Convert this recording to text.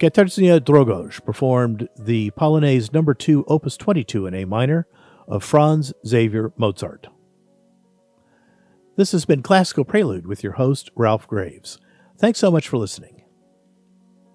Katarzyna Drogosz performed the Polonaise No. 2, Opus 22 in A minor of Franz Xavier Mozart. This has been Classical Prelude with your host, Ralph Graves. Thanks so much for listening.